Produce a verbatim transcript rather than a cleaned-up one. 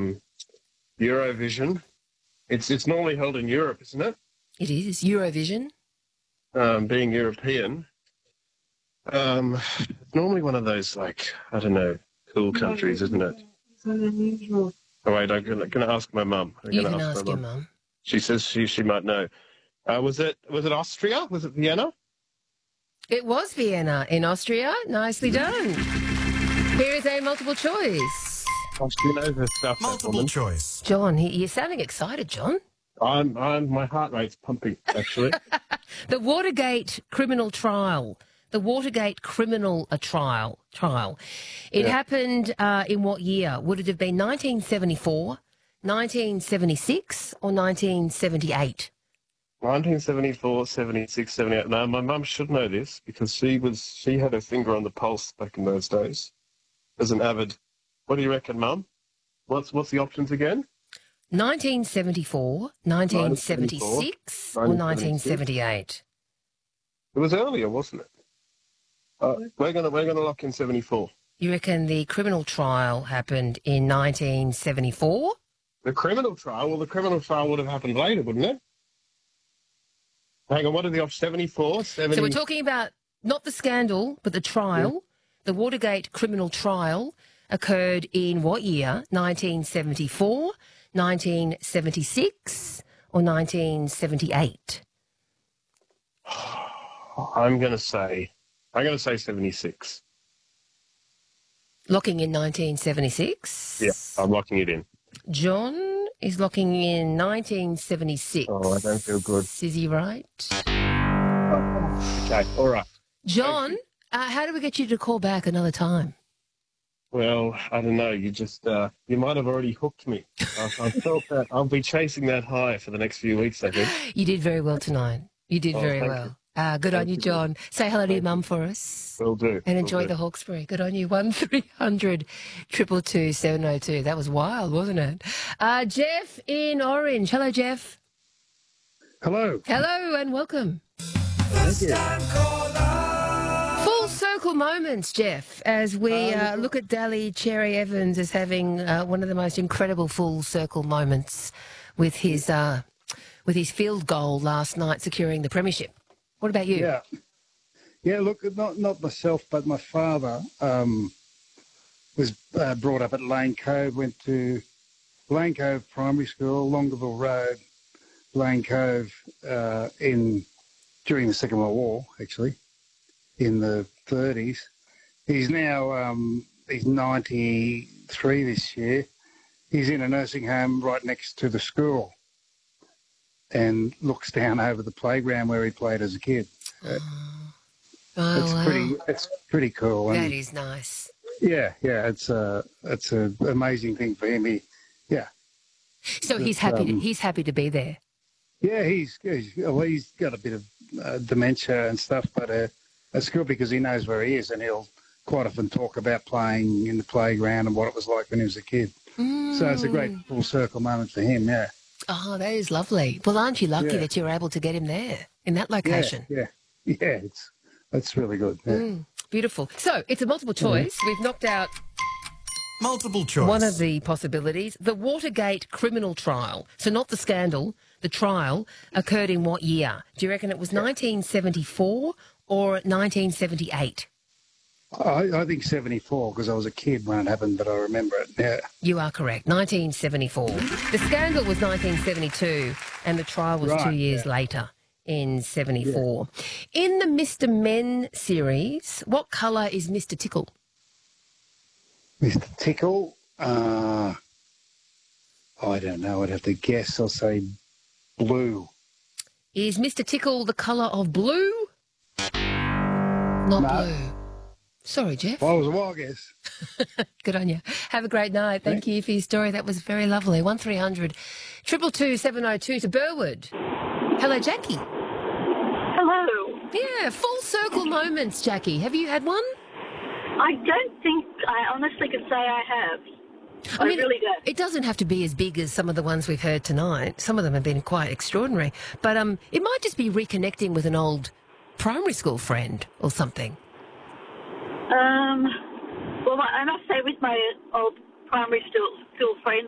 um, Eurovision. It's it's normally held in Europe, isn't it? It is Eurovision. Um, being European, um, it's normally one of those, like, I don't know, cool countries, isn't it? It's unusual. Oh wait, I'm gonna, gonna ask my mum. I'm You gonna can ask, ask my your mum. mum. She says she she might know. Uh, was it was it Austria? Was it Vienna? It was Vienna in Austria. Nicely done. Here is a multiple choice. Oh, she knows her stuff. that Multiple woman. choice. John, he- you're sounding excited, John. I'm I'm my heart rate's pumping actually. The Watergate criminal trial. The Watergate criminal uh, trial. Trial. It Yeah. happened uh, in what year? Would it have been nineteen seventy-four, nineteen seventy-six, or nineteen seventy-eight? nineteen seventy-four, seventy-six, seventy-eight. Now, my mum should know this because she was she had her finger on the pulse back in those days as an avid. What do you reckon, Mum? What's what's the options again? nineteen seventy-four, nineteen seventy-six, or nineteen seventy-eight? It was earlier, wasn't it? Uh, we're gonna we're gonna lock in seventy-four. You reckon the criminal trial happened in nineteen seventy-four? The criminal trial. Well, the criminal trial would have happened later, wouldn't it? Hang on. What are the options? seventy-four, seventy. So we're talking about not the scandal, but the trial. The Watergate criminal trial occurred in what year? nineteen seventy-four, nineteen seventy-six, or nineteen seventy-eight? I'm gonna say. I'm gonna say seventy-six. Locking in nineteen seventy-six. Yeah, I'm locking it in. John is locking in nineteen seventy-six. Oh, I don't feel good. Is he right? Okay. All right. John, uh, how do we get you to call back another time? Well, I don't know. You just, uh, you might have already hooked me. I, I felt that I'll be chasing that high for the next few weeks, I think. You did very well tonight. You did Oh, very thank well. you. Uh, good Thank on you, you. John. Say hello to your Thank mum for us. Will do. And Will enjoy do. the Hawkesbury. Good on you. one three hundred, two two two, seven oh two. That was wild, wasn't it? Uh, Jeff in Orange. Hello, Jeff. Hello. Hello and welcome. Thank you. Full circle moments, Jeff, as we uh, look at Dally Cherry Evans as having uh, one of the most incredible full circle moments with his uh, with his field goal last night, securing the premiership. What about you? Yeah. Yeah, look, not not myself, but my father um, was uh, brought up at Lane Cove, went to Lane Cove Primary School, Longueville Road, Lane Cove, uh, in during the Second World War, actually, in the thirties. He's now, um, he's ninety-three this year. He's in a nursing home right next to the school and looks down over the playground where he played as a kid. Uh, Oh, it's wow. pretty, it's pretty cool. And That is nice. yeah, yeah, it's a, it's an amazing thing for him. He, yeah, So he's It's, happy. To, um, he's happy to be there. yeah, he's, he's, well, he's got a bit of uh, dementia and stuff, but uh, it's good because he knows where he is, and he'll quite often talk about playing in the playground and what it was like when he was a kid. So it's a great full circle moment for him. Yeah, Oh, that is lovely. Well, aren't you lucky Yeah. that you're able to get him there in that yeah, location? yeah, yeah. It's it's really good. Yeah. Mm, beautiful. So it's a multiple choice. We've knocked out Multiple choice. one of the possibilities. The Watergate criminal trial, so not the scandal, the trial occurred in what year? Do you reckon it was nineteen seventy-four or nineteen seventy-eight? I, I think seventy-four because I was a kid when it happened, but I remember it. Yeah. You are correct, nineteen seventy-four. The scandal was nineteen seventy-two and the trial was Right, two years yeah. later in seventy-four. In the Mister Men series, what colour is Mister Tickle? Mister Tickle, uh, I don't know. I'd have to guess. I'll say blue. Is Mister Tickle the colour of blue? Not No. blue. Sorry, Jeff. Well, I was a wild guess. Good on you. Have a great night. Thank you for your story. That was very lovely. one three hundred, two two two, seven oh two to Burwood. Hello, Jackie. Hello. Yeah, full circle moments, Jackie. Have you had one? I don't think I honestly could say I have. I, really don't. It doesn't have to be as big as some of the ones we've heard tonight. Some of them have been quite extraordinary. But um, it might just be reconnecting with an old primary school friend or something. Um, well, I must say with my old primary school, school friends,